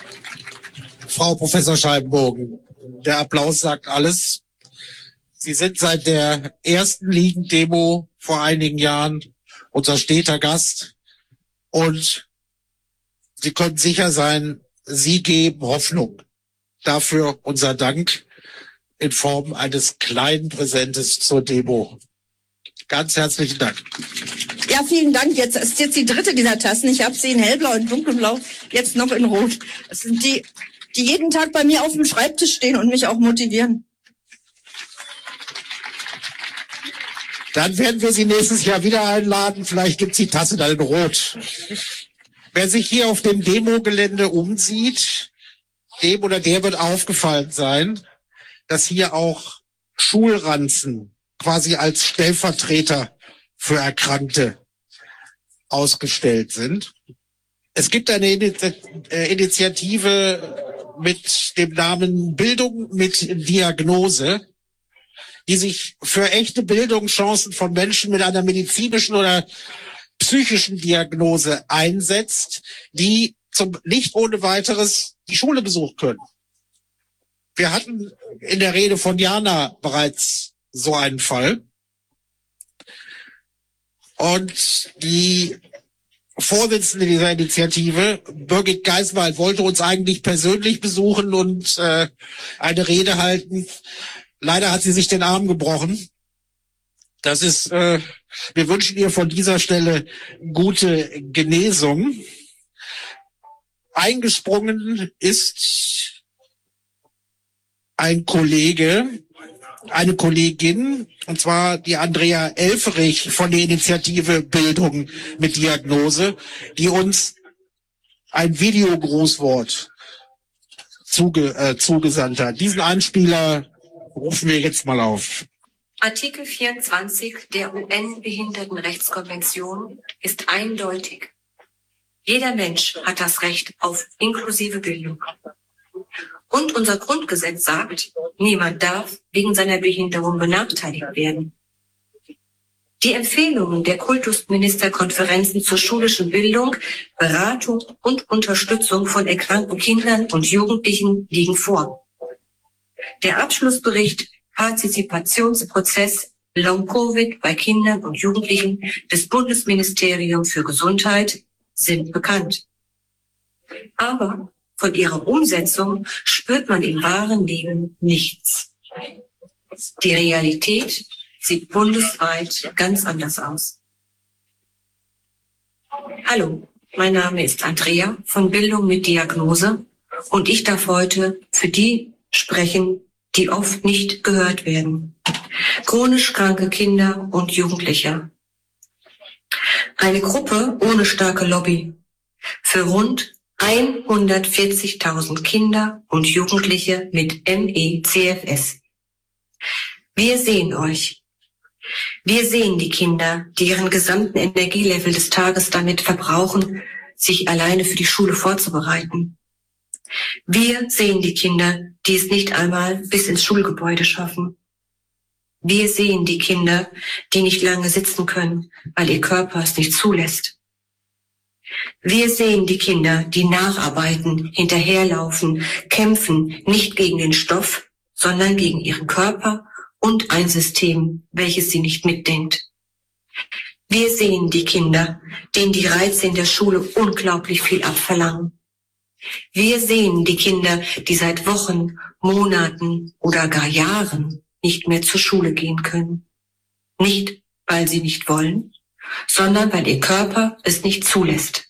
Frau Professor Scheibenbogen, der Applaus sagt alles. Sie sind seit der ersten Liegen-Demo vor einigen Jahren unser steter Gast und Sie können sicher sein, Sie geben Hoffnung. Dafür unser Dank in Form eines kleinen Präsentes zur Demo. Ganz herzlichen Dank. Ja, vielen Dank. Jetzt ist die dritte dieser Tassen. Ich habe sie in hellblau und dunkelblau, jetzt noch in rot. Das sind die jeden Tag bei mir auf dem Schreibtisch stehen und mich auch motivieren. Dann werden wir Sie nächstes Jahr wieder einladen. Vielleicht gibt's die Tasse dann in rot. Wer sich hier auf dem Demogelände umsieht, dem oder der wird aufgefallen sein, dass hier auch Schulranzen quasi als Stellvertreter für Erkrankte ausgestellt sind. Es gibt eine Initiative mit dem Namen Bildung mit Diagnose, die sich für echte Bildungschancen von Menschen mit einer medizinischen oder psychischen Diagnose einsetzt, die nicht ohne weiteres die Schule besuchen können. Wir hatten in der Rede von Jana bereits so einen Fall. Und die Vorsitzende dieser Initiative, Birgit Geiswald, wollte uns eigentlich persönlich besuchen und eine Rede halten. Leider hat sie sich den Arm gebrochen. Das ist, wir wünschen ihr von dieser Stelle gute Genesung. Eingesprungen ist ein Kollege, eine Kollegin, und zwar die Andrea Elferich von der Initiative Bildung mit Diagnose, die uns ein Videogrußwort zugesandt hat. Diesen Einspieler rufen wir jetzt mal auf. Artikel 24 der UN-Behindertenrechtskonvention ist eindeutig. Jeder Mensch hat das Recht auf inklusive Bildung. Und unser Grundgesetz sagt, niemand darf wegen seiner Behinderung benachteiligt werden. Die Empfehlungen der Kultusministerkonferenzen zur schulischen Bildung, Beratung und Unterstützung von erkrankten Kindern und Jugendlichen liegen vor. Der Abschlussbericht Partizipationsprozess Long-Covid bei Kindern und Jugendlichen des Bundesministeriums für Gesundheit sind bekannt. Aber von ihrer Umsetzung spürt man im wahren Leben nichts. Die Realität sieht bundesweit ganz anders aus. Hallo, mein Name ist Andrea von Bildung mit Diagnose und ich darf heute für die sprechen, die oft nicht gehört werden. Chronisch kranke Kinder und Jugendliche. Eine Gruppe ohne starke Lobby. Für rund 140.000 Kinder und Jugendliche mit ME/CFS. Wir sehen euch. Wir sehen die Kinder, die ihren gesamten Energielevel des Tages damit verbrauchen, sich alleine für die Schule vorzubereiten. Wir sehen die Kinder, die es nicht einmal bis ins Schulgebäude schaffen. Wir sehen die Kinder, die nicht lange sitzen können, weil ihr Körper es nicht zulässt. Wir sehen die Kinder, die nacharbeiten, hinterherlaufen, kämpfen, nicht gegen den Stoff, sondern gegen ihren Körper und ein System, welches sie nicht mitdenkt. Wir sehen die Kinder, denen die Reize in der Schule unglaublich viel abverlangen. Wir sehen die Kinder, die seit Wochen, Monaten oder gar Jahren nicht mehr zur Schule gehen können. Nicht, weil sie nicht wollen, sondern weil ihr Körper es nicht zulässt.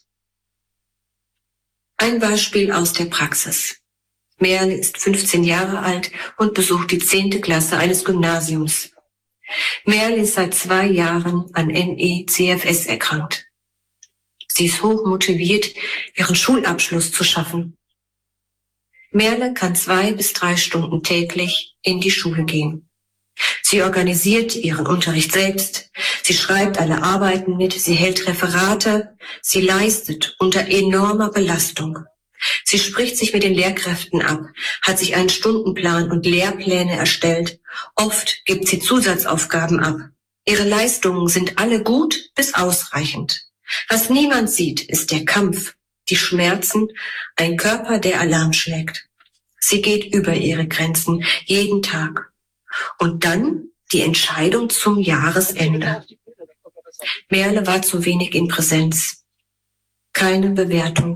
Ein Beispiel aus der Praxis. Merle ist 15 Jahre alt und besucht die 10. Klasse eines Gymnasiums. Merle ist seit 2 Jahren an ME/CFS erkrankt. Sie ist hoch motiviert, ihren Schulabschluss zu schaffen. Merle kann 2 bis 3 Stunden täglich in die Schule gehen. Sie organisiert ihren Unterricht selbst, sie schreibt alle Arbeiten mit, sie hält Referate, sie leistet unter enormer Belastung. Sie spricht sich mit den Lehrkräften ab, hat sich einen Stundenplan und Lehrpläne erstellt. Oft gibt sie Zusatzaufgaben ab. Ihre Leistungen sind alle gut bis ausreichend. Was niemand sieht, ist der Kampf, die Schmerzen, ein Körper, der Alarm schlägt. Sie geht über ihre Grenzen jeden Tag. Und dann die Entscheidung zum Jahresende. Merle war zu wenig in Präsenz. Keine Bewertung.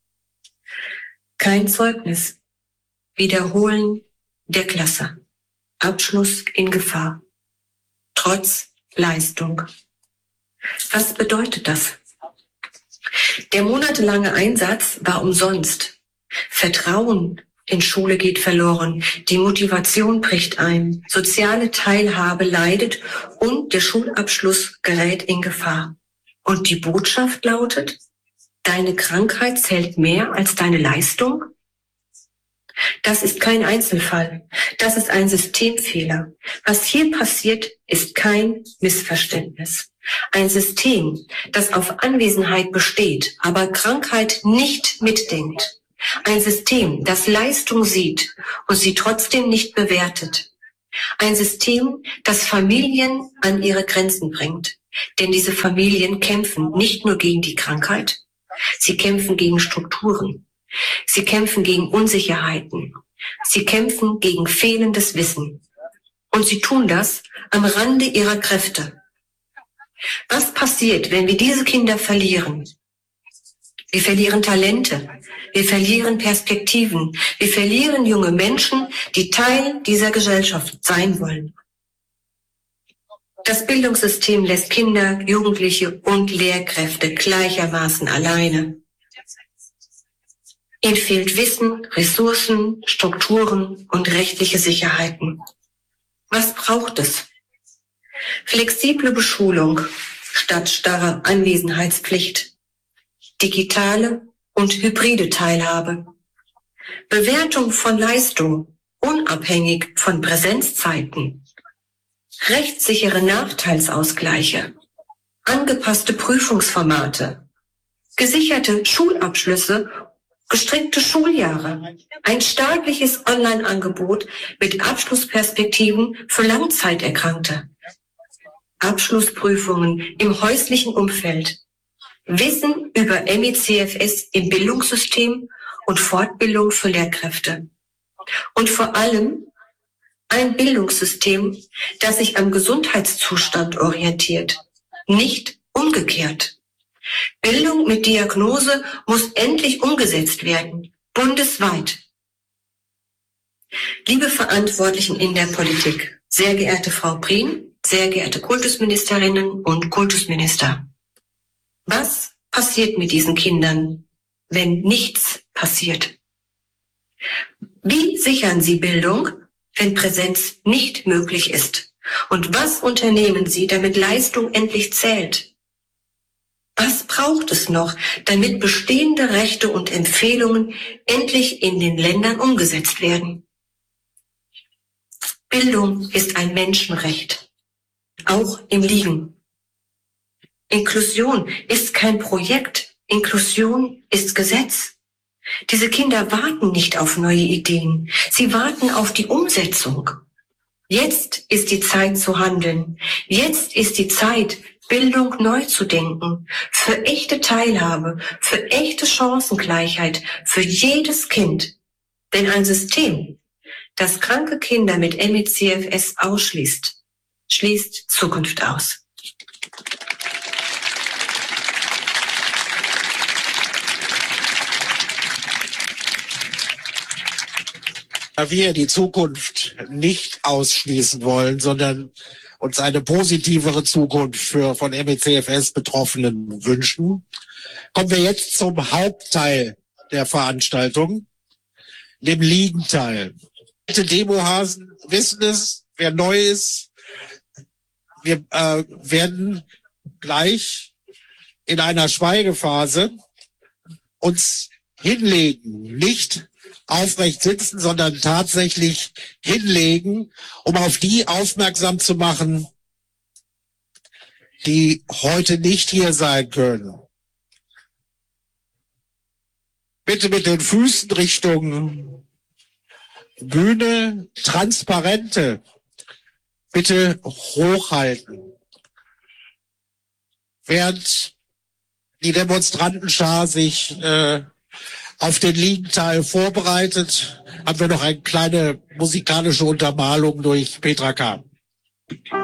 Kein Zeugnis. Wiederholen der Klasse. Abschluss in Gefahr. Trotz Leistung. Was bedeutet das? Der monatelange Einsatz war umsonst. Vertrauen in Schule geht verloren, die Motivation bricht ein, soziale Teilhabe leidet und der Schulabschluss gerät in Gefahr. Und die Botschaft lautet, deine Krankheit zählt mehr als deine Leistung? Das ist kein Einzelfall, das ist ein Systemfehler. Was hier passiert, ist kein Missverständnis. Ein System, das auf Anwesenheit besteht, aber Krankheit nicht mitdenkt. Ein System, das Leistung sieht und sie trotzdem nicht bewertet. Ein System, das Familien an ihre Grenzen bringt. Denn diese Familien kämpfen nicht nur gegen die Krankheit, sie kämpfen gegen Strukturen. Sie kämpfen gegen Unsicherheiten. Sie kämpfen gegen fehlendes Wissen. Und sie tun das am Rande ihrer Kräfte. Was passiert, wenn wir diese Kinder verlieren? Wir verlieren Talente, wir verlieren Perspektiven, wir verlieren junge Menschen, die Teil dieser Gesellschaft sein wollen. Das Bildungssystem lässt Kinder, Jugendliche und Lehrkräfte gleichermaßen alleine. Ihnen fehlt Wissen, Ressourcen, Strukturen und rechtliche Sicherheiten. Was braucht es? Flexible Beschulung statt starrer Anwesenheitspflicht. Digitale und hybride Teilhabe. Bewertung von Leistung, unabhängig von Präsenzzeiten. Rechtssichere Nachteilsausgleiche. Angepasste Prüfungsformate. Gesicherte Schulabschlüsse, gestrickte Schuljahre. Ein staatliches Online-Angebot mit Abschlussperspektiven für Langzeiterkrankte. Abschlussprüfungen im häuslichen Umfeld. Wissen über MECFS im Bildungssystem und Fortbildung für Lehrkräfte. Und vor allem ein Bildungssystem, das sich am Gesundheitszustand orientiert, nicht umgekehrt. Bildung mit Diagnose muss endlich umgesetzt werden, bundesweit. Liebe Verantwortlichen in der Politik, sehr geehrte Frau Prien, sehr geehrte Kultusministerinnen und Kultusminister. Was passiert mit diesen Kindern, wenn nichts passiert? Wie sichern Sie Bildung, wenn Präsenz nicht möglich ist? Und was unternehmen Sie, damit Leistung endlich zählt? Was braucht es noch, damit bestehende Rechte und Empfehlungen endlich in den Ländern umgesetzt werden? Bildung ist ein Menschenrecht, auch im Liegen. Inklusion ist kein Projekt, Inklusion ist Gesetz. Diese Kinder warten nicht auf neue Ideen, sie warten auf die Umsetzung. Jetzt ist die Zeit zu handeln, jetzt ist die Zeit, Bildung neu zu denken, für echte Teilhabe, für echte Chancengleichheit, für jedes Kind. Denn ein System, das kranke Kinder mit MECFS ausschließt, schließt Zukunft aus. Da wir die Zukunft nicht ausschließen wollen, sondern uns eine positivere Zukunft für von MECFS-Betroffenen wünschen, kommen wir jetzt zum Hauptteil der Veranstaltung, dem Liegenteil. Die Demohasen wissen es, wer neu ist. Wir werden gleich in einer Schweigephase uns hinlegen, nicht aufrecht sitzen, sondern tatsächlich hinlegen, um auf die aufmerksam zu machen, die heute nicht hier sein können. Bitte mit den Füßen Richtung Bühne, Transparente bitte hochhalten. Während die Demonstrantenschar sich auf den Liegenteil vorbereitet, haben wir noch eine kleine musikalische Untermalung durch Petra K.